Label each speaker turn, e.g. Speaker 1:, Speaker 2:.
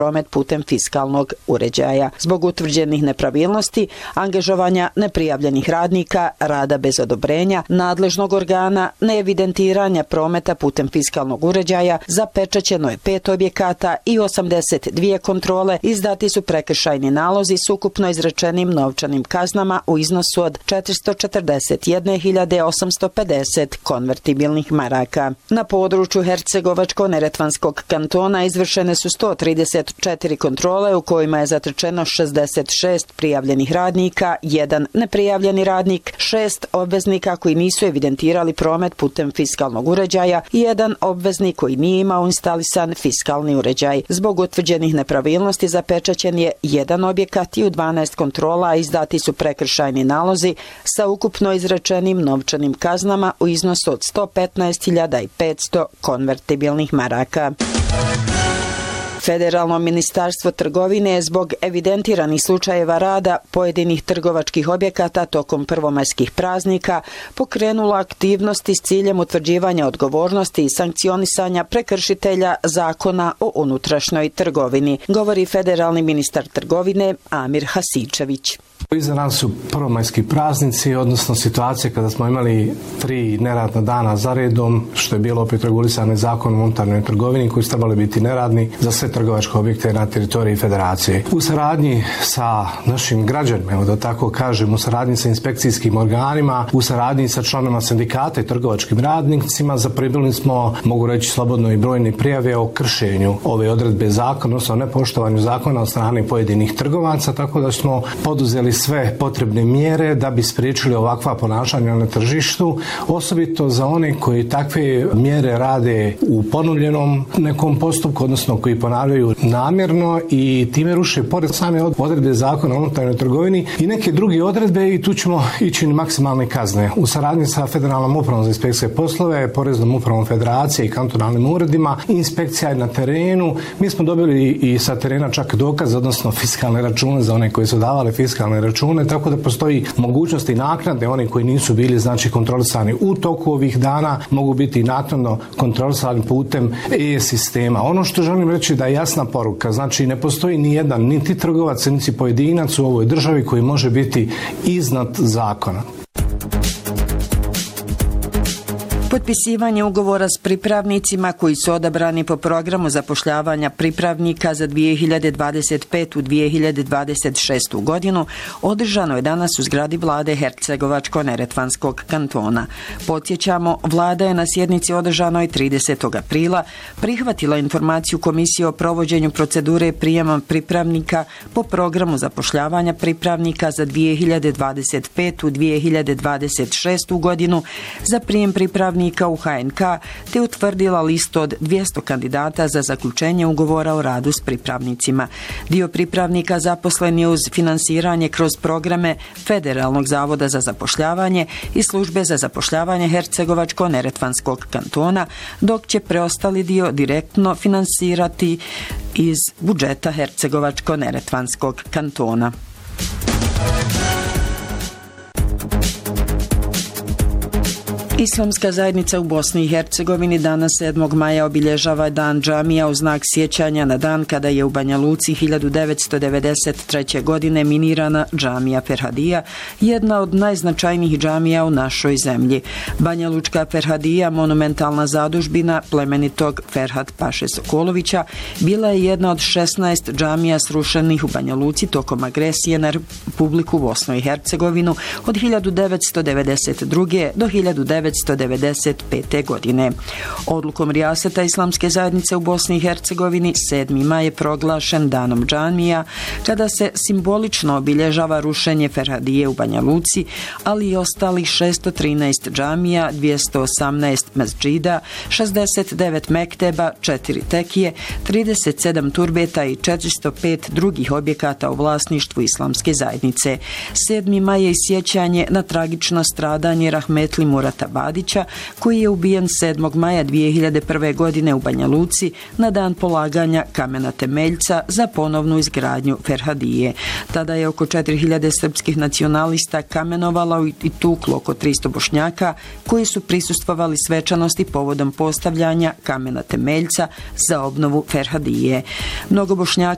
Speaker 1: promet putem fiskalnog uređaja. Zbog utvrđenih nepravilnosti, angažovanja neprijavljenih radnika, rada bez odobrenja, nadležnog organa, neevidentiranja prometa putem fiskalnog uređaja, zapečaćeno je 5 objekata i 82 kontrole, izdati su prekršajni nalozi s ukupno izrečenim novčanim kaznama u iznosu od 441.850 konvertibilnih maraka. Na području Hercegovačko-neretvanskog kantona izvršene su 134 kontrole u kojima je zatrčeno 66 prijavljenih radnika, 1 neprijavljeni radnik, 6 obveznika koji nisu evidentirali promet putem fiskalnog uređaja i 1 obveznik koji nije imao instalisan fiskalni uređaj. Zbog utvrđenih nepravilnosti zapečaćen je 1 objekat i u 12 kontrola izdati su prekršajni nalozi sa ukupno izrečenim novčanim kaznama u iznosu od 115.500 konvertibilnih maraka. Federalno ministarstvo trgovine je zbog evidentiranih slučajeva rada pojedinih trgovačkih objekata tokom prvomajskih praznika pokrenula aktivnosti s ciljem utvrđivanja odgovornosti i sankcionisanja prekršitelja zakona o unutrašnjoj trgovini, govori federalni ministar trgovine Amir Hasičević.
Speaker 2: Iza nas su prvomajski praznici, odnosno situacije kada smo imali 3 neradna dana za redom, što je bilo opet regulisano zakonom o unutarnjoj trgovini koji su trebali biti neradni za sve trgovačke objekte na teritoriji federacije. U saradnji sa našim građanima, evo da tako kažem, u saradnji sa inspekcijskim organima, u saradnji sa članovima sindikata i trgovačkim radnicima zaprimili smo, mogu reći slobodno, i brojne prijave o kršenju ove odredbe zakona, odnosno nepoštovanju zakona od strane pojedinih trgovaca, tako da smo poduzeli sve potrebne mjere da bi spriječili ovakva ponašanja na tržištu, osobito za one koji takve mjere rade u ponovljenom nekom postupku, odnosno koji ponavljaju namjerno i time ruše pored same odredbe zakona o unutarnjoj trgovini i neke druge odredbe, i tu ćemo ići na maksimalne kazne. U saradnji sa Federalnom upravom za inspekcijske poslove, Poreznom upravom federacije i kantonalnim uredima, inspekcija je na terenu. Mi smo dobili i sa terena čak dokaz, odnosno fiskalne račune za one koji su davali fiskalne račune, tako da postoji mogućnost i naknade. Oni koji nisu bili kontrolisani u toku ovih dana mogu biti naknadno kontrolisani putem e-sistema. Ono što želim reći da je jasna poruka, znači ne postoji ni jedan, niti trgovac, niti pojedinac u ovoj državi koji može biti iznad zakona.
Speaker 1: Potpisivanje ugovora s pripravnicima koji su odabrani po programu zapošljavanja pripravnika za 2025-2026. godinu održano je danas u zgradi vlade Hercegovačko-neretvanskog kantona. Podsjećamo, vlada je na sjednici održanoj 30. aprila prihvatila informaciju Komisije o provođenju procedure prijema pripravnika po programu zapošljavanja pripravnika za 2025-2026. godinu za prijem pripravnika u HNK, te utvrdila listu od 200 kandidata za zaključenje ugovora o radu s pripravnicima. Dio pripravnika zaposlen je uz finansiranje kroz programe Federalnog zavoda za zapošljavanje i službe za zapošljavanje Hercegovačko-neretvanskog kantona, dok će preostali dio direktno finansirati iz budžeta Hercegovačko-neretvanskog kantona. Islamska zajednica u Bosni i Hercegovini danas 7. maja obilježava Dan džamija u znak sjećanja na dan kada je u Banja Luci 1993. godine minirana džamija Ferhadija, jedna od najznačajnijih džamija u našoj zemlji. Banja Lučka Ferhadija, monumentalna zadužbina plemenitog Ferhat Paše Sokolovića, bila je jedna od 16 džamija srušenih u Banja Luci tokom agresije na Republiku Bosnu i Hercegovinu od 1992. do 1995. godine. Odlukom Rijaseta Islamske zajednice u Bosni i Hercegovini 7. maj je proglašen danom džamija, kada se simbolično obilježava rušenje Ferhadije u Banja Luci, ali i ostalih 613 džamija, 218 mesdžida, 69 mekteba, 4 tekije, 37 turbeta i 405 drugih objekata u vlasništvu Islamske zajednice. 7. maj je i sjećanje na tragično stradanje rahmetli Murata Badića, koji je ubijen 7. maja 2001. godine u Banja Luci na dan polaganja kamena temeljca za ponovnu izgradnju Ferhadije. Tada je oko 4000 srpskih nacionalista kamenovalo i tuklo oko 300 Bošnjaka koji su prisustvovali svečanosti povodom postavljanja kamena temeljca za obnovu Ferhadije. Mnogo Bošnjaka